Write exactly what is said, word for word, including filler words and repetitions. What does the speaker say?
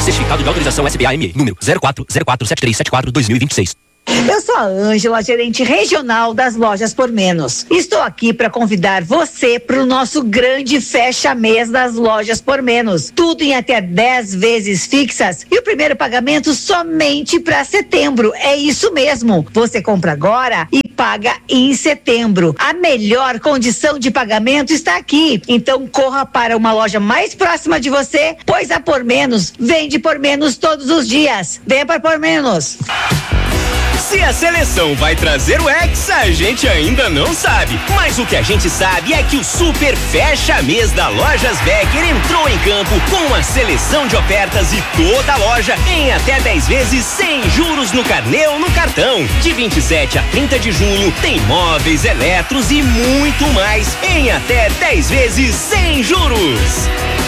Certificado de autorização S B A M E, número zero quatro zero quatro sete três sete quatro dois mil e vinte e seis. Eu sou a Ângela, gerente regional das Lojas Por Menos. Estou aqui para convidar você para o nosso grande fecha-mês das Lojas Por Menos. Tudo em até dez vezes fixas e o primeiro pagamento somente para setembro. É isso mesmo. Você compra agora e paga em setembro. A melhor condição de pagamento está aqui. Então corra para uma loja mais próxima de você, pois a Por Menos vende por menos todos os dias. Venha para Por Menos. Se a seleção vai trazer o Hexa, a gente ainda não sabe. Mas o que a gente sabe é que o super fecha-mês da Lojas Becker entrou em campo com uma seleção de ofertas e toda a loja em até dez vezes sem juros no carnê ou no cartão. De vinte e sete a trinta de junho tem móveis, eletros e muito mais em até dez vezes sem juros.